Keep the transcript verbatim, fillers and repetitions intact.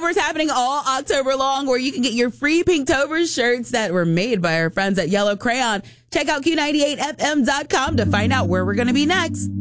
Pinktober's happening all October long, where you can get your free Pinktober shirts that were made by our friends at Yellow Crayon. Check out Q ninety-eight F M dot com to find out where we're going to be next.